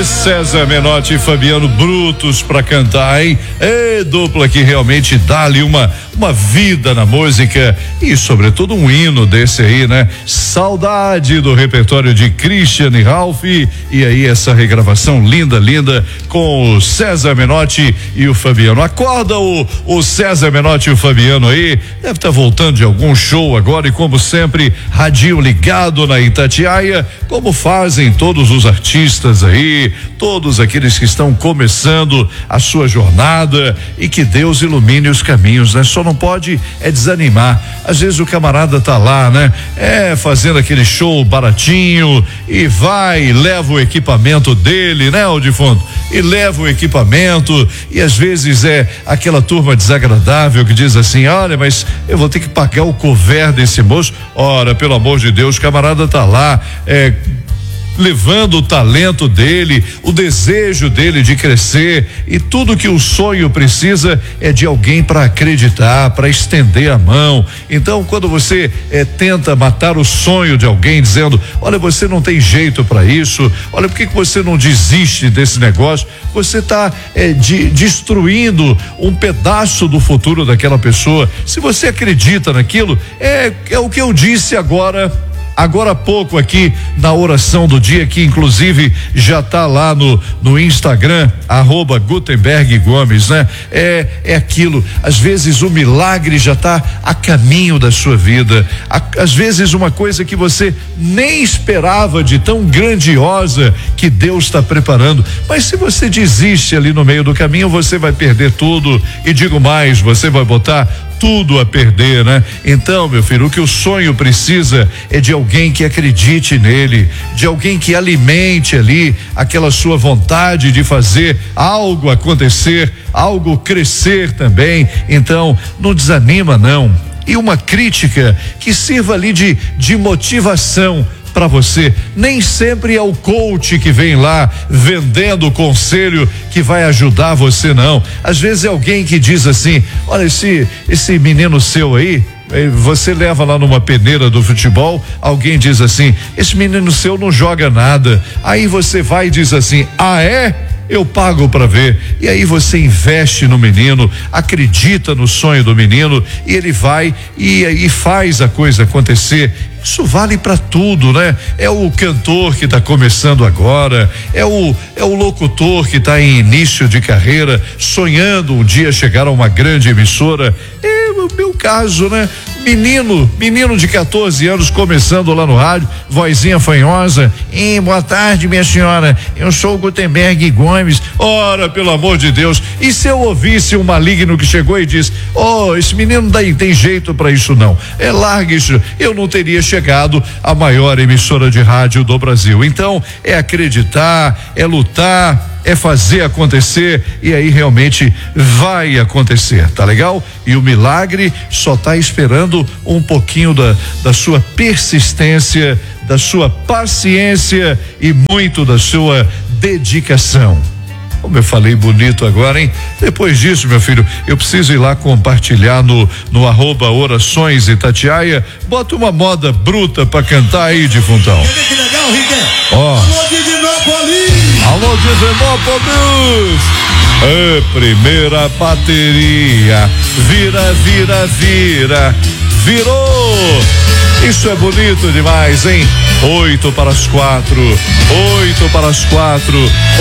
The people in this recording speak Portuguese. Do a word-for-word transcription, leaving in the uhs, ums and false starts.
César Menotti e Fabiano brutos pra cantar, hein? É dupla que realmente dá ali uma uma vida na música e sobretudo um hino desse aí, né? Saudade do repertório de Christian e Ralph, e aí essa regravação linda, linda com o César Menotti e o Fabiano. Acorda o, o César Menotti e o Fabiano aí, deve estar tá voltando de algum show agora e como sempre, radinho ligado na Itatiaia, como fazem todos os artistas aí, todos aqueles que estão começando a sua jornada, e que Deus ilumine os caminhos, né? Só não pode é desanimar. Às vezes o camarada tá lá, né? É fazendo aquele show baratinho e vai, leva o equipamento dele, né, o defunto? E leva o equipamento e às vezes é aquela turma desagradável que diz assim: olha, mas eu vou ter que pagar o cover desse moço. Ora, pelo amor de Deus, o camarada tá lá, é, levando o talento dele, o desejo dele de crescer, e tudo que o sonho precisa é de alguém para acreditar, para estender a mão. Então, quando você eh, tenta matar o sonho de alguém dizendo: olha, você não tem jeito para isso, olha, por que que você não desiste desse negócio? Você está eh, de, destruindo um pedaço do futuro daquela pessoa. Se você acredita naquilo, é, é o que eu disse agora Agora há pouco aqui na oração do dia, que inclusive já tá lá no no Instagram, arroba Gutenberg Gomes, né? É, é aquilo, às vezes o milagre já tá a caminho da sua vida, a, às vezes uma coisa que você nem esperava de tão grandiosa que Deus está preparando, mas se você desiste ali no meio do caminho, você vai perder tudo, e digo mais, você vai botar tudo a perder, né? Então, meu filho, o que o sonho precisa é de alguém que acredite nele, de alguém que alimente ali aquela sua vontade de fazer algo acontecer, algo crescer também. Então, não desanima não. E uma crítica que sirva ali de, de motivação para você. Nem sempre é o coach que vem lá vendendo o conselho que vai ajudar você, não. Às vezes é alguém que diz assim: olha, esse esse menino seu aí, você leva lá numa peneira do futebol, alguém diz assim: esse menino seu não joga nada. Aí você vai e diz assim: ah, é? Eu pago para ver. E aí você investe no menino, acredita no sonho do menino, e ele vai e, e faz a coisa acontecer. Isso vale para tudo, né? É o cantor que está começando agora, é o é o locutor que está em início de carreira, sonhando um dia chegar a uma grande emissora. É o meu caso, né? Menino, menino de quatorze anos começando lá no rádio, vozinha fanhosa. Ei, boa tarde, minha senhora. Eu sou o Gutenberg Gomes. Ora, pelo amor de Deus. E se eu ouvisse um maligno que chegou e disse: oh, esse menino daí tem jeito para isso não. É, larga isso. Eu não teria chegado à maior emissora de rádio do Brasil. Então, é acreditar, é lutar, é fazer acontecer, e aí realmente vai acontecer, tá legal? E o milagre só tá esperando um pouquinho da, da sua persistência, da sua paciência e muito da sua dedicação. Como eu falei bonito agora, hein? Depois disso, meu filho, eu preciso ir lá compartilhar no no arroba Orações Itatiaia. Bota uma moda bruta pra cantar aí, defuntão. Que legal, Riquet. Ó. Alô, Divinópolis! Alô, Divinópolis! É, primeira bateria. Vira, vira, vira. Virou! Isso é bonito demais, hein? Oito para as quatro. Oito para as quatro.